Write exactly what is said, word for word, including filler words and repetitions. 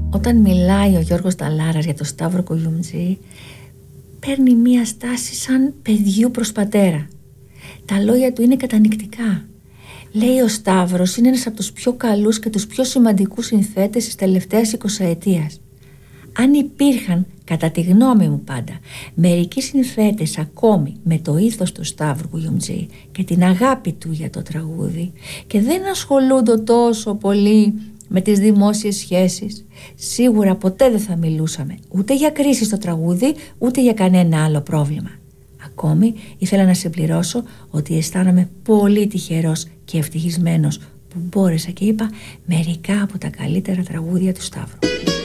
Όταν μιλάει ο Γιώργος Νταλάρας για το Σταύρο Κουγιουμτζή, παίρνει μία στάση σαν παιδιού προς πατέρα. Τα λόγια του είναι κατανυκτικά. Λέει ο Σταύρος είναι ένας από τους πιο καλούς και τους πιο σημαντικούς συνθέτες της τελευταίας εικοσαετίας. Αν υπήρχαν, κατά τη γνώμη μου πάντα, μερικοί συνθέτες ακόμη με το ήθος του Σταύρου Κουγιουμτζή και την αγάπη του για το τραγούδι και δεν ασχολούνται τόσο πολύ με τις δημόσιες σχέσεις, σίγουρα ποτέ δεν θα μιλούσαμε ούτε για κρίση στο τραγούδι ούτε για κανένα άλλο πρόβλημα. Ακόμη ήθελα να συμπληρώσω ότι αισθάνομαι πολύ τυχερός και ευτυχισμένος που μπόρεσα και είπα μερικά από τα καλύτερα τραγούδια του Σταύρου.